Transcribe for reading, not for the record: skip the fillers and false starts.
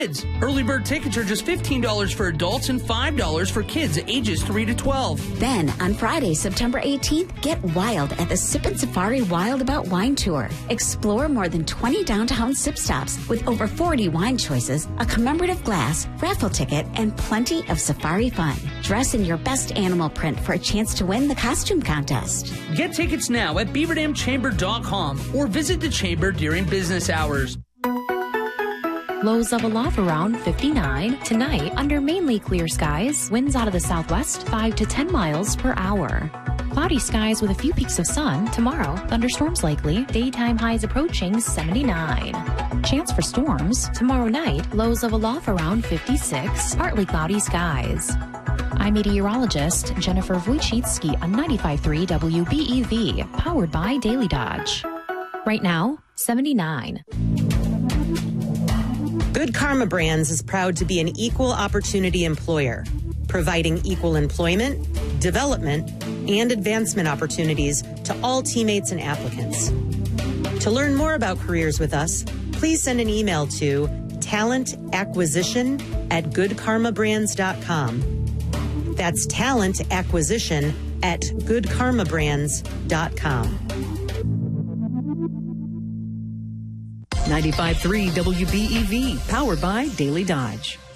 Early bird tickets are just $15 for adults and $5 for kids ages 3 to 12. Then, on Friday, September 18th, get wild at the Sip and Safari Wild About Wine Tour. Explore more than 20 downtown sip stops with over 40 wine choices, a commemorative glass, raffle ticket, and plenty of safari fun. Dress in your best animal print for a chance to win the costume contest. Get tickets now at beaverdamchamber.com or visit the chamber during business hours. Lows of a love around 59. Tonight, under mainly clear skies, winds out of the southwest 5 to 10 miles per hour. Cloudy skies with a few peaks of sun. Tomorrow, thunderstorms likely. Daytime highs approaching 79. Chance for storms. Tomorrow night, lows of a love around 56. Partly cloudy skies. I'm meteorologist Jennifer Wojcicki on 95.3 WBEV, powered by Daily Dodge. Right now, 79. Good Karma Brands is proud to be an equal opportunity employer, providing equal employment, development, and advancement opportunities to all teammates and applicants. To learn more about careers with us, please send an email to talentacquisition@goodkarmabrands.com. That's talentacquisition@goodkarmabrands.com. 95.3 WBEV, powered by Daily Dodge.